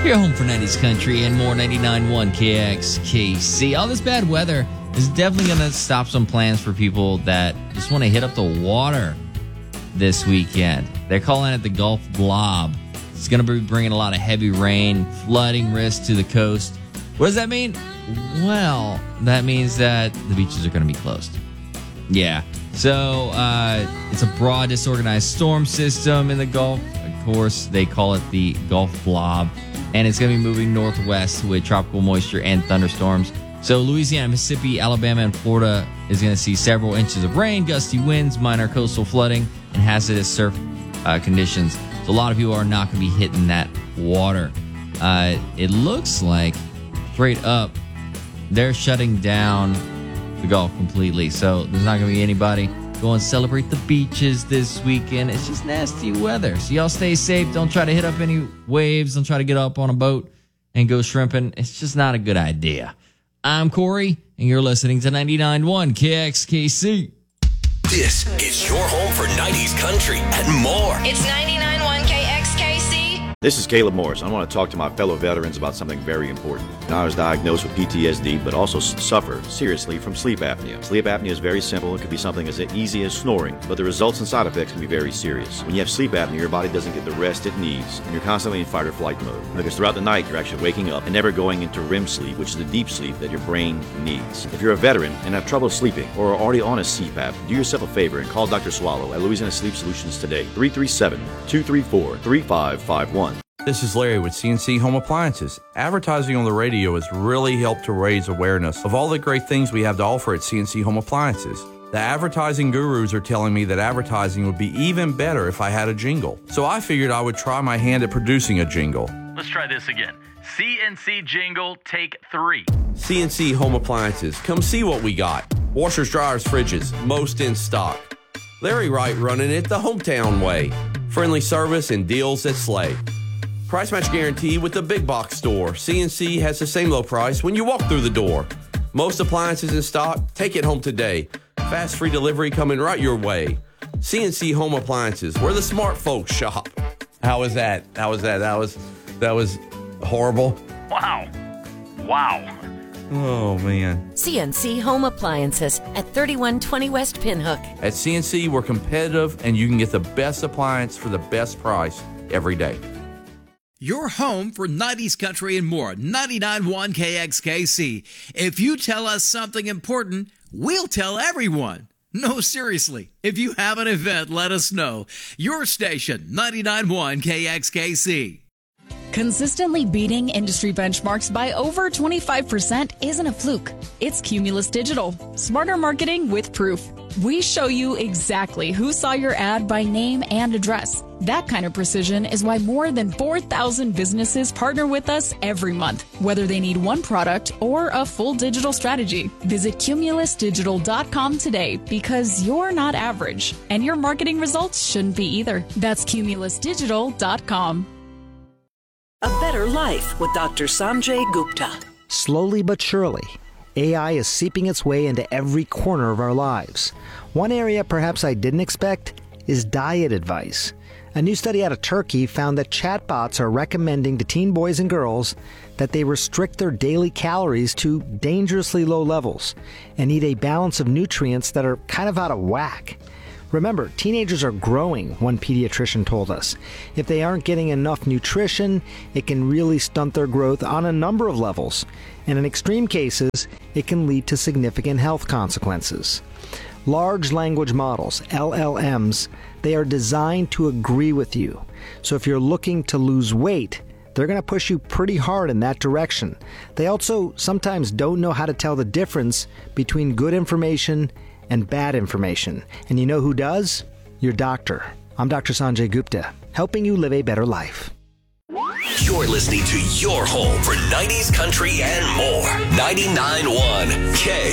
Your home for 90s country and more. 99.1 KXKC. All this bad weather is definitely going to stop some plans for people that just want to hit up the water this weekend. They're calling it the Gulf Blob. It's going to be bringing a lot of heavy rain, flooding risk to the coast. What does that mean? Well, that means that the beaches are going to be closed. Yeah. So it's a broad, disorganized storm system in the Gulf. Of course, they call it the Gulf Blob. And it's going to be moving northwest with tropical moisture and thunderstorms. So Louisiana, Mississippi, Alabama, and Florida is going to see several inches of rain, gusty winds, minor coastal flooding, and hazardous surf conditions. So a lot of people are not going to be hitting that water. It looks like, straight up, they're shutting down the Gulf completely. So there's not going to be anybody go and celebrate the beaches this weekend. It's just nasty weather. So y'all stay safe. Don't try to hit up any waves. Don't try to get up on a boat and go shrimping. It's just not a good idea. I'm Corey, and you're listening to 99.1 KXKC. This is your home for 90s country and more. It's 99.1 KXKC. This is Caleb Morris. I want to talk to my fellow veterans about something very important. I was diagnosed with PTSD, but also suffer seriously from sleep apnea. Sleep apnea is very simple. It could be something as easy as snoring, but the results and side effects can be very serious. When you have sleep apnea, your body doesn't get the rest it needs, and you're constantly in fight or flight mode. Because throughout the night, you're actually waking up and never going into REM sleep, which is the deep sleep that your brain needs. If you're a veteran and have trouble sleeping or are already on a CPAP, do yourself a favor and call Dr. Swallow at Louisiana Sleep Solutions today. 337-234-3551. This is Larry with CNC Home Appliances. Advertising on the radio has really helped to raise awareness of all the great things we have to offer at CNC Home Appliances. The advertising gurus are telling me that advertising would be even better if I had a jingle. So I figured I would try my hand at producing a jingle. Let's try this again. CNC jingle, take 3. CNC Home Appliances. Come see what we got. Washers, dryers, fridges, most in stock. Larry Wright running it the hometown way. Friendly service and deals that slay. Price match guarantee with the big box store. CNC has the same low price when you walk through the door. Most appliances in stock. Take it home today. Fast free delivery coming right your way. CNC Home Appliances, where the smart folks shop. How was that? That was horrible. Wow. Oh, man. CNC Home Appliances at 3120 West Pinhook. At CNC, we're competitive, and you can get the best appliance for the best price every day. Your home for 90s country and more. 99.1 KXKC. If you tell us something important, we'll tell everyone. No, seriously. If you have an event, let us know. Your station, 99.1 KXKC. Consistently beating industry benchmarks by over 25% isn't a fluke. It's Cumulus Digital. Smarter marketing with proof. We show you exactly who saw your ad by name and address. That kind of precision is why more than 4,000 businesses partner with us every month, whether they need one product or a full digital strategy. Visit cumulusdigital.com today because you're not average, and your marketing results shouldn't be either. That's cumulusdigital.com. A Better Life with Dr. Sanjay Gupta. Slowly but surely, AI is seeping its way into every corner of our lives. One area perhaps I didn't expect is diet advice. A new study out of Turkey found that chatbots are recommending to teen boys and girls that they restrict their daily calories to dangerously low levels and eat a balance of nutrients that are kind of out of whack. Remember, teenagers are growing, one pediatrician told us. If they aren't getting enough nutrition, it can really stunt their growth on a number of levels. And in extreme cases, it can lead to significant health consequences. Large language models, LLMs, they are designed to agree with you. So if you're looking to lose weight, they're going to push you pretty hard in that direction. They also sometimes don't know how to tell the difference between good information and bad information. And you know who does? Your doctor. I'm Dr. Sanjay Gupta, helping you live a better life. You're listening to your home for 90s country and more. 99.1 K.